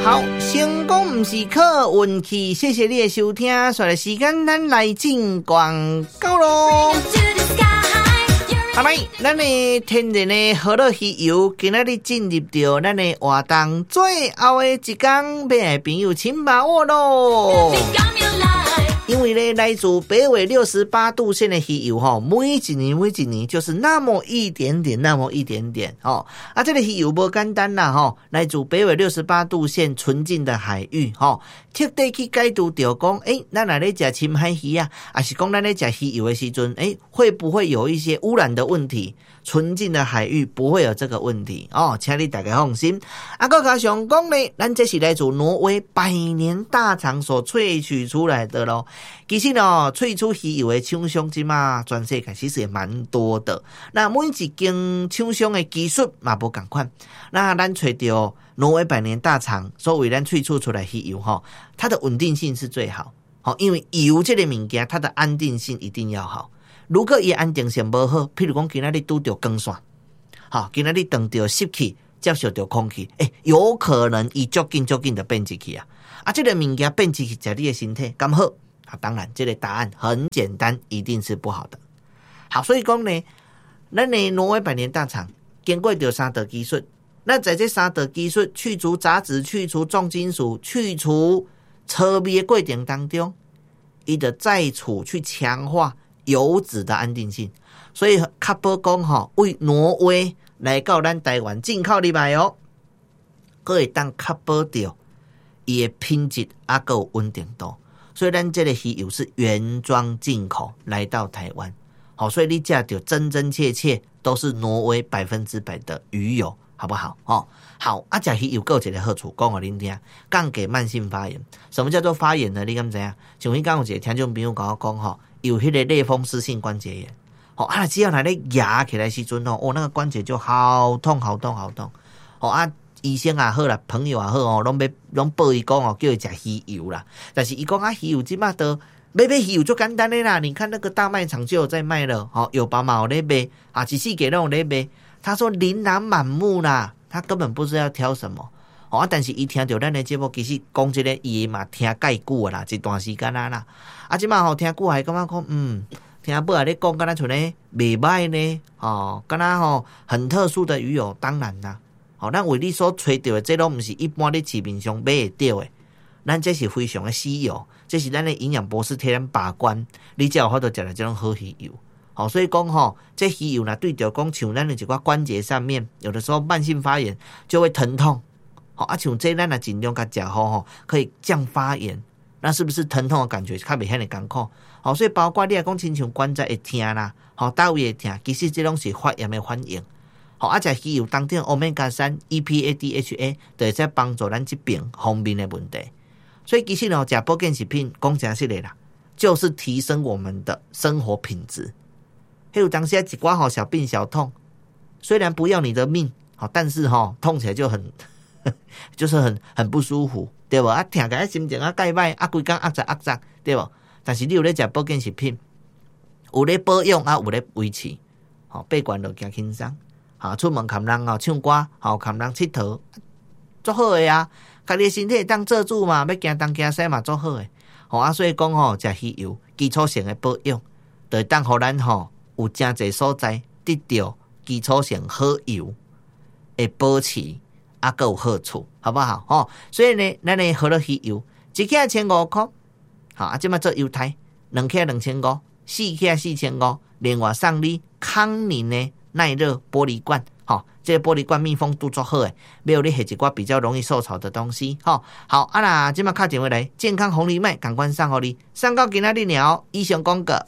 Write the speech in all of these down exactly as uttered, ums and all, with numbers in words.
好，成功不是靠运气，谢谢你的收听。所以时间咱来进广告咯。好来，咱的天然的和乐鱼油，今仔日进入到咱的活动最后的一天，买的朋友请把握咯。因为呢，来自北纬六十八度线的鱼油哈，每一年每一年就是那么一点点，那么一点点哦。啊，这个鱼油不简单啦哈，来自北纬六十八度线纯净的海域哈，特地去解读到讲，诶，咱来咧食深海鱼啊，还是讲咱咧食鱼油的时阵，诶，会不会有一些污染的问题？纯净的海域不会有这个问题哦，请你大家放心。啊，搁加上讲呢，咱这是来自挪威百年大厂所萃取出来的咯。其实呢，萃出鱼油的厂商即嘛，全世界其实也蛮多的。那每一间厂商的技术嘛不同款。那咱找到挪威百年大厂所为咱萃出出来鱼油哈，它的稳定性是最好。好，因为油这个物件，它的安定性一定要好。如果伊安定性不好，譬如讲今仔日拄到光线，好，今仔日碰到湿气，接受到空气，诶、欸，有可能伊足紧足紧就变质去啊！啊，这个物件变质去，在你的身体刚好啊。当然，这个答案很简单，一定是不好的。好，所以讲呢，咱的挪威百年大厂经过到三道技术，那在这三道技术去除杂质、去除重金属、去除臭味的过程当中，伊就再处去强化油脂的安定性，所以确保讲吼，为挪威来到咱台湾进口入来哦，可会当确保到伊的品质啊，还有稳定度。所以咱这个鱼油是原装进口来到台湾，好，所以你吃到真真切切都是挪威百分之百的鱼油，好不好？哦，好啊，吃鱼油还有一个好处，讲给您听，降低慢性发炎。什么叫做发炎呢？你敢知影？像迄刚有一个听众朋友跟我讲吼。有迄个类风湿性关节炎，哦啊，只要来咧压起来时阵哦，哦那个关节就好痛好痛好痛，哦啊，医生也好啦，朋友也好哦，拢要拢报伊讲哦，叫伊食鱼油啦。但是伊讲啊，鱼油即马都买买鱼油就简单的啦，你看那个大卖场就有在卖了，哦，有宝马有咧卖啊，一世界都有咧卖。他说琳琅满目啦，他根本不知道要挑什么。哦啊，但是伊听到咱的节目，其实讲这个伊嘛听介久啦，一段时间啦啦。啊，即马吼听久还感觉讲，嗯，听不啊咧讲，敢若像咧袂歹呢，哦，敢若吼很特殊的鱼油，当然啦，哦，咱为你所吹到的，这拢毋是一般咧市面上买会到的，咱这是非常的稀有，这是咱的营养博士替咱把关，你才有法度食到这种好鱼油。好，所以讲吼，这鱼油呢，对着讲像咱的一寡关节上面，有的时候慢性发炎就会疼痛。好啊，像这咱啊尽量甲食好吼，可以降发炎，那是不是疼痛的感觉较袂遐尼艰苦？好，所以包括你来讲，亲像关节会痛啦，好，倒位会痛，其实这拢是发炎的反应。好，啊，食鱼油当中 Omega 三 E P A D H A 就会使帮助咱这边方面的问题。所以其实哦，食保健食品讲真实的啦，就是提升我们的生活品质。还有当时一寡好小病小痛，虽然不要你的命，好，但是哈痛起来就很。就是很很不舒服，对不？啊，听起来心情啊介歹，啊规工压榨压榨，对不？但是你有咧食保健食品，有咧保养啊，有咧维持，好、哦，闭关就行轻松，好，出门看人哦唱歌，好看人佚佗，足好诶啊！家己身体当做主嘛，要行东行西嘛，足好诶。好、哦、啊，所以讲吼，食鱼油基础性诶保养，就会当互咱吼有真侪所在得到基础性好油诶保持。啊，够有好处，好不好？哦，所以呢，咱的和乐鱼油一克千五块，好啊，这么做犹太两克两千五，四克四千五，另外送你康宁的耐热玻璃罐，好、哦，这个玻璃罐密封度足好诶，没有你下一寡比较容易受潮的东西，好、哦，好啊啦，这么卡电话来，健康红利麦，赶快上互你，上到今仔日了，以上讲过。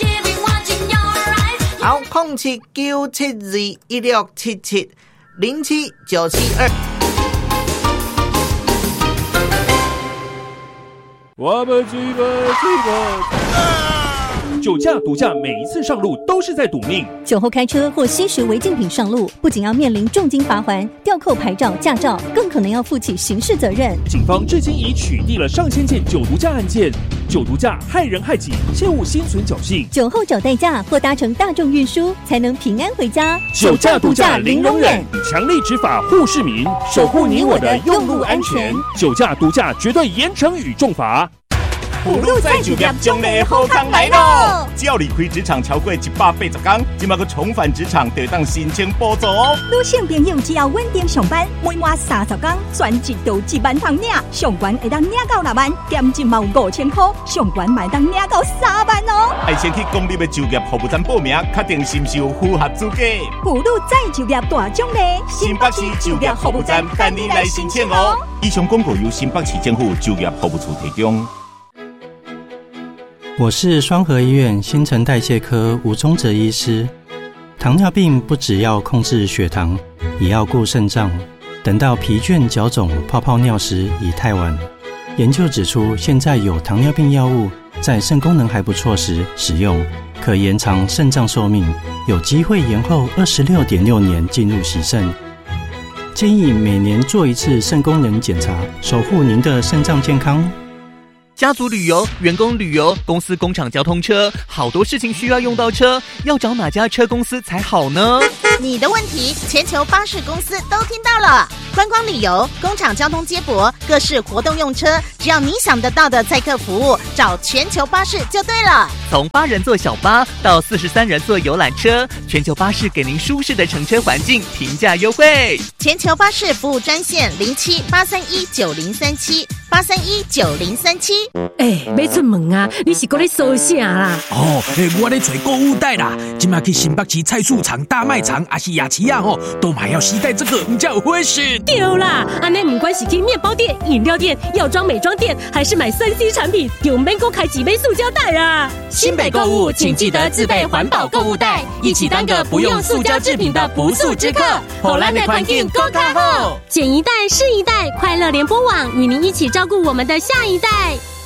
好，空七九七二一六七七。零七九七二， 我们追吧追吧！酒驾、毒驾，每一次上路都是在赌命。 酒后开车或吸食违禁品上路，不仅要面临重金罚锾、吊扣牌照、驾照，更可能要负起刑事责任。 警方至今已取缔了上千件酒毒驾案件。 酒毒驾害人害己，切勿心存侥幸。 酒后找代驾或搭乘大众运输，才能平安回家。 酒驾毒驾零容忍，强力执法护市民，守护你我的用路安全。酒驾毒驾绝对严惩与重罚。 补录再就业奖励好康来咯！只要离开职场超过一百八十天，今麦个重返职场就当申请补助哦。 女性朋友只要稳定上班，每满三十天，全一到一万通领，上悬会当领到六万，减一毛五千块，上悬买当领到三万哦。 爱先去公立的就业服务站报名，确定是不是有符合资格。 补录再就业大奖励， 新北市就业服务站等你来申请哦。以上广告由新北市政府就业服务处提供。 我是双和医院新陈代谢科吴宗哲医师。糖尿病不只要控制血糖，也要顾肾脏。等到疲倦、脚肿、泡泡尿时已太晚。研究指出，现在有糖尿病药物在肾功能还不错时使用，可延长肾脏寿命，有机会延后 二十六点六年进入洗肾。建议每年做一次肾功能检查，守护您的肾脏健康。 家族旅游、员工旅游、公司工厂交通车，好多事情需要用到车，要找哪家车公司才好呢？ 你的问题，全球巴士公司都听到了。观光旅游、工厂交通接驳、各式活动用车，只要你想得到的载客服务，找全球巴士就对了。 从八人座小巴到四十三人座游览车，全球巴士给您舒适的乘车环境，平价优惠。 全球巴士服务专线零七八三一九零三七八三一九零三七。 哎，要出门啊！你是搁咧说啥啦？ 哦，欸、我咧找购物袋啦。今麦去新北市菜市场、大卖场，还是雅琪亚吼，都还要携带这个，你才有回事。 对啦，安尼不管是去面包店、饮料店、药妆美妆店，还是买三 C 产品，就免够开几杯塑胶袋啊！ 新北购物，请记得自备环保购物袋，一起当个不用塑胶制品的不塑之客。荷兰的环境够卡好， 捡一袋是一袋，快乐联播网与您一起照顾我们的下一代。